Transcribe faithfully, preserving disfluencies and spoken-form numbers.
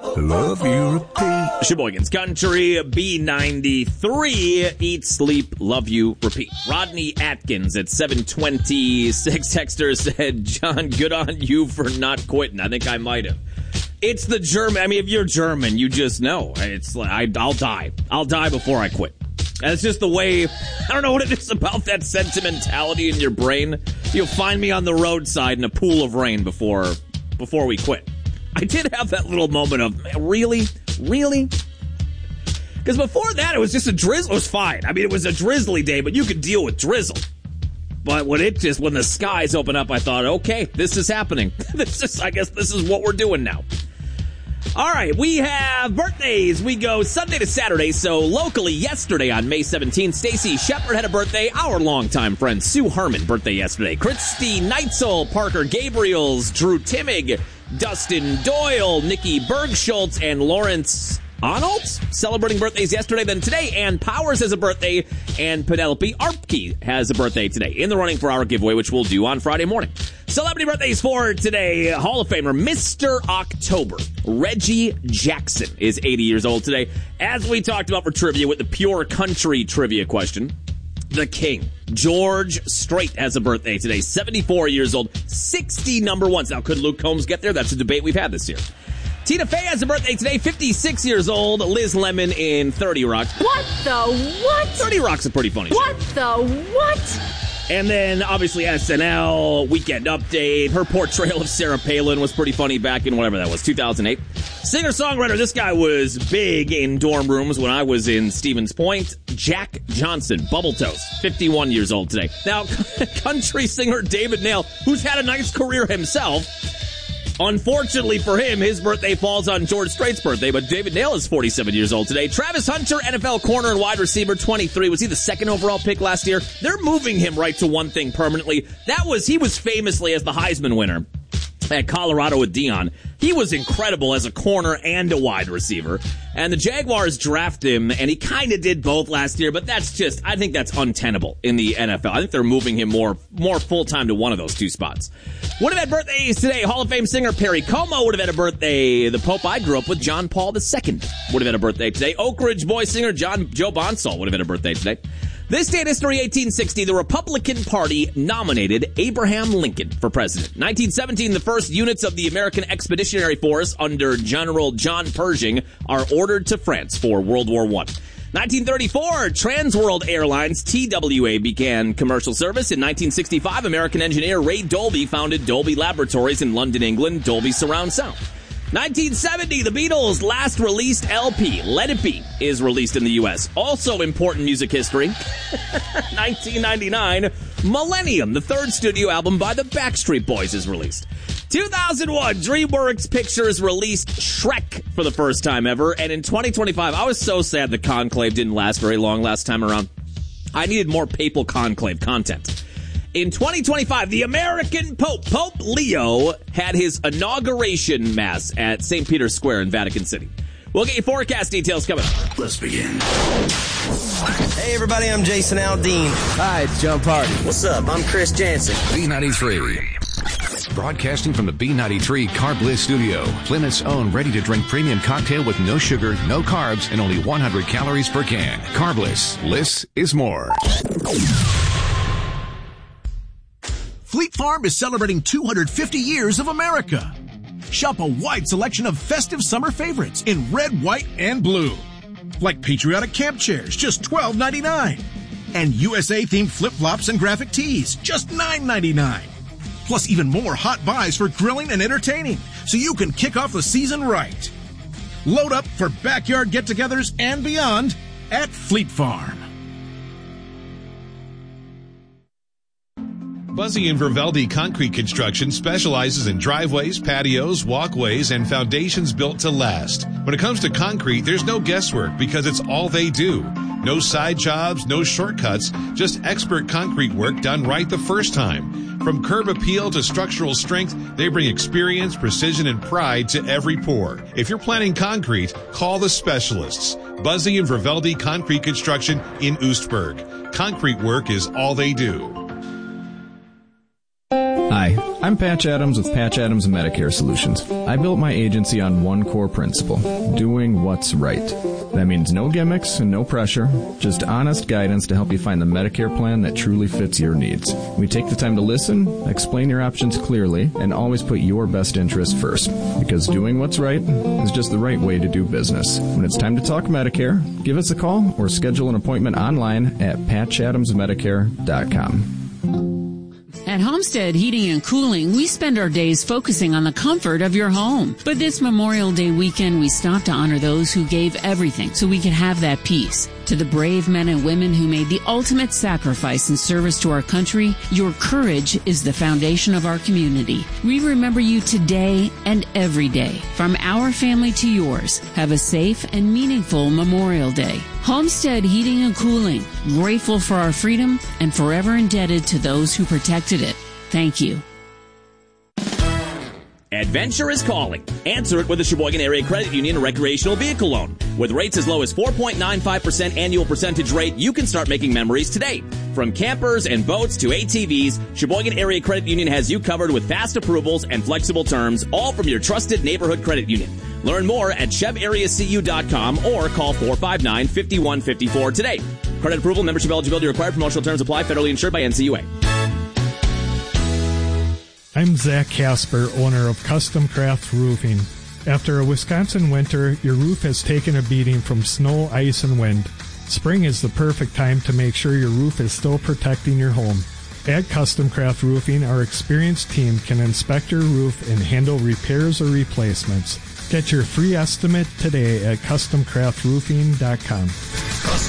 Love you, repeat. Sheboygan's Country, B ninety-three, Eat, Sleep, Love You, Repeat. Rodney Atkins at seven twenty-six, texter said, John, good on you for not quitting. I think I might have. It's the German. I mean, if you're German, you just know. It's like, I, I'll die. I'll die before I quit. And it's just the way, I don't know what it is about that sentimentality in your brain. You'll find me on the roadside in a pool of rain before before we quit. I did have that little moment of, man, really? Really? Because before that, it was just a drizzle. It was fine. I mean, it was a drizzly day, but you could deal with drizzle. But when it just, when the skies open up, I thought, okay, this is happening. This is, I guess this is what we're doing now. All right, we have birthdays. We go Sunday to Saturday. So locally, yesterday on May seventeenth, Stacy Shepard had a birthday. Our longtime friend Sue Herman, birthday yesterday. Christy Neitzel, Parker Gabriels, Drew Timmig, Dustin Doyle, Nikki Bergschultz, and Lawrence Arnold celebrating birthdays yesterday. Then today, Ann Powers has a birthday, and Penelope Arpke has a birthday today in the running for our giveaway, which we'll do on Friday morning. Celebrity birthdays for today. Hall of Famer Mister October, Reggie Jackson, is eighty years old today. As we talked about for trivia with the Pure Country trivia question, the King, George Strait, has a birthday today. seventy-four years old, sixty number ones. Now, could Luke Combs get there? That's a debate we've had this year. Tina Fey has a birthday today, fifty-six years old. Liz Lemon in thirty Rock. What the what? thirty Rock's a pretty funny what show. What the what? And then, obviously, S N L, Weekend Update. Her portrayal of Sarah Palin was pretty funny back in whatever that was, two thousand eight. Singer-songwriter, this guy was big in dorm rooms when I was in Stevens Point. Jack Johnson, Bubble Toast, fifty-one years old today. Now, country singer David Nail, who's had a nice career himself. Unfortunately for him, his birthday falls on George Strait's birthday, but David Nail is forty-seven years old today. Travis Hunter, N F L corner and wide receiver, twenty-three. Was he the second overall pick last year? They're moving him right to one thing permanently. That was, he was famously as the Heisman winner at Colorado with Dion. He was incredible as a corner and a wide receiver. And the Jaguars draft him, and he kind of did both last year, but that's just, I think that's untenable in the N F L. I think they're moving him more more full-time to one of those two spots. Would have had birthdays today. Hall of Fame singer Perry Como would have had a birthday. The Pope I grew up with, John Paul the Second, would have had a birthday today. Oak Ridge Boys singer John Joe Bonsall would have had a birthday today. This day in history, eighteen sixty, the Republican Party nominated Abraham Lincoln for president. nineteen seventeen, the first units of the American Expeditionary Force under General John Pershing are ordered to France for World War One. nineteen thirty-four, Trans World Airlines, T W A, began commercial service. In nineteen sixty-five, American engineer Ray Dolby founded Dolby Laboratories in London, England, Dolby Surround Sound. nineteen seventy, the Beatles' last released L P, Let It Be, is released in the U S. Also important music history. nineteen ninety-nine, Millennium, the third studio album by the Backstreet Boys, is released. two thousand one, DreamWorks Pictures released Shrek for the first time ever. And in twenty twenty-five, I was so sad the conclave didn't last very long last time around. I needed more papal conclave content. In twenty twenty-five, the American Pope, Pope Leo, had his inauguration mass at Saint Peter's Square in Vatican City. We'll get you forecast details coming up. Let's begin. Hey, everybody, I'm Jason Aldean. Hi, it's John Party. What's up? I'm Chris Jansen. B ninety-three. Broadcasting from the B ninety-three Carb Bliss studio. Plymouth's own ready-to-drink premium cocktail with no sugar, no carbs, and only one hundred calories per can. Carb Bliss. Bliss is more. Fleet Farm is celebrating two hundred fifty years of America. Shop a wide selection of festive summer favorites in red, white, and blue. Like patriotic camp chairs, just twelve ninety-nine. And U S A-themed flip-flops and graphic tees, just nine ninety-nine. Plus even more hot buys for grilling and entertaining, so you can kick off the season right. Load up for backyard get-togethers and beyond at Fleet Farm. Buzzy and Verveldi Concrete Construction specializes in driveways, patios, walkways, and foundations built to last. When it comes to concrete, there's no guesswork because it's all they do. No side jobs, no shortcuts, just expert concrete work done right the first time. From curb appeal to structural strength, they bring experience, precision, and pride to every pour. If you're planning concrete, call the specialists. Buzzy and Verveldi Concrete Construction in Oostburg. Concrete work is all they do. Hi, I'm I'm Patch Adams with Patch Adams Medicare Solutions. I built my agency on one core principle, doing what's right. That means no gimmicks and no pressure, just honest guidance to help you find the Medicare plan that truly fits your needs. We take the time to listen, explain your options clearly, and always put your best interest first. Because doing what's right is just the right way to do business. When it's time to talk Medicare, give us a call or schedule an appointment online at patch adams medicare dot com. At Homestead Heating and Cooling, we spend our days focusing on the comfort of your home. But this Memorial Day weekend, we stop to honor those who gave everything so we could have that peace. To the brave men and women who made the ultimate sacrifice in service to our country, your courage is the foundation of our community. We remember you today and every day. From our family to yours, have a safe and meaningful Memorial Day. Homestead Heating and Cooling, grateful for our freedom and forever indebted to those who protected it. Thank you. Adventure is calling. Answer it with a Sheboygan Area Credit Union recreational vehicle loan. With rates as low as four point nine five percent annual percentage rate, you can start making memories today. From campers and boats to A T Vs, Sheboygan Area Credit Union has you covered with fast approvals and flexible terms, all from your trusted neighborhood credit union. Learn more at chev area c u dot com or call four five nine, five one five four today. Credit approval, membership eligibility required, promotional terms apply, federally insured by N C U A. I'm Zach Casper, owner of Custom Craft Roofing. After a Wisconsin winter, your roof has taken a beating from snow, ice, and wind. Spring is the perfect time to make sure your roof is still protecting your home. At Custom Craft Roofing, our experienced team can inspect your roof and handle repairs or replacements. Get your free estimate today at custom craft roofing dot com.